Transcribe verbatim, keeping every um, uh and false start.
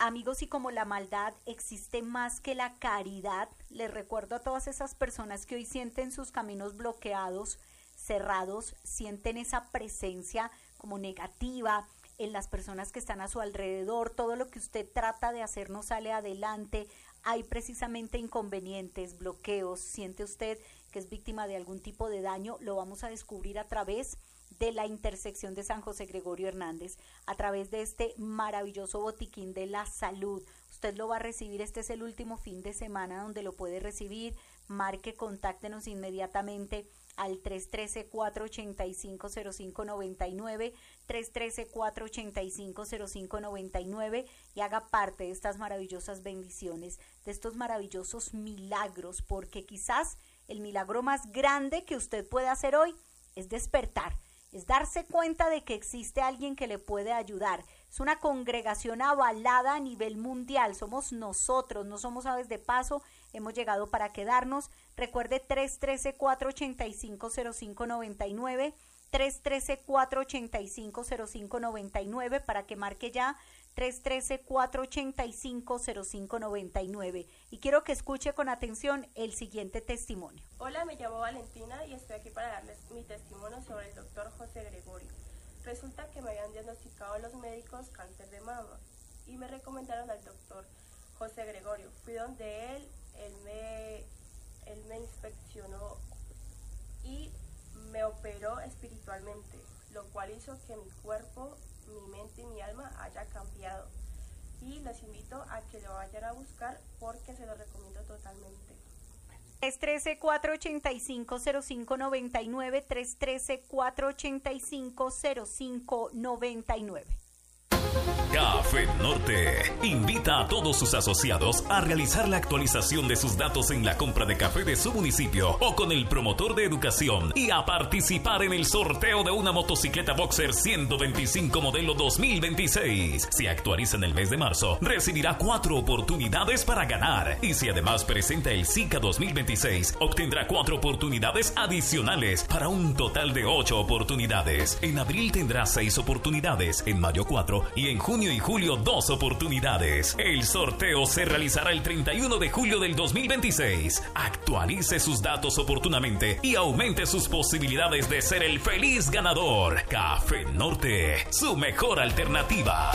amigos, y como la maldad existe más que la caridad, les recuerdo a todas esas personas que hoy sienten sus caminos bloqueados, cerrados, sienten esa presencia como negativa en las personas que están a su alrededor, todo lo que usted trata de hacer no sale adelante, hay precisamente inconvenientes, bloqueos, siente usted que es víctima de algún tipo de daño, lo vamos a descubrir a través de la intersección de San José Gregorio Hernández, a través de este maravilloso botiquín de la salud. Usted lo va a recibir, este es el último fin de semana donde lo puede recibir, marque, contáctenos inmediatamente al tres uno tres, cuatro ocho cinco, cero cinco nueve nueve, tres uno tres, cuatro ocho cinco, cero cinco nueve nueve y haga parte de estas maravillosas bendiciones, de estos maravillosos milagros, porque quizás el milagro más grande que usted puede hacer hoy es despertar, es darse cuenta de que existe alguien que le puede ayudar. Es una congregación avalada a nivel mundial, somos nosotros, no somos aves de paso, hemos llegado para quedarnos. Recuerde tres uno tres, cuatro ocho cinco, cero cinco nueve nueve, tres uno tres, cuatro ocho cinco, cero cinco nueve nueve para que marque ya tres uno tres, cuatro ocho cinco, cero cinco nueve nueve. Y quiero que escuche con atención el siguiente testimonio. Hola, me llamo Valentina y estoy aquí para darles mi testimonio sobre el doctor José Gregorio. Resulta que me habían diagnosticado los médicos cáncer de mama y me recomendaron al doctor José Gregorio. Fui donde él, él me, él me inspeccionó y me operó espiritualmente, lo cual hizo que mi cuerpo, mi mente y mi alma haya cambiado. Y les invito a que lo vayan a buscar porque se lo recomiendo totalmente. tres uno tres, cuatro ocho cinco, cero cinco nueve nueve, tres uno tres, cuatro ocho cinco, cero cinco nueve nueve. Café Norte invita a todos sus asociados a realizar la actualización de sus datos en la compra de café de su municipio o con el promotor de educación y a participar en el sorteo de una motocicleta Boxer ciento veinticinco modelo dos mil veintiséis. Si actualiza en el mes de marzo, recibirá cuatro oportunidades para ganar y si además presenta el SICA dos mil veintiséis, obtendrá cuatro oportunidades adicionales para un total de ocho oportunidades. En abril tendrá seis oportunidades, en mayo cuatro y en junio y julio dos oportunidades. El sorteo se realizará el treinta y uno de julio del dos mil veintiséis. Actualice sus datos oportunamente y aumente sus posibilidades de ser el feliz ganador. Café Norte, su mejor alternativa.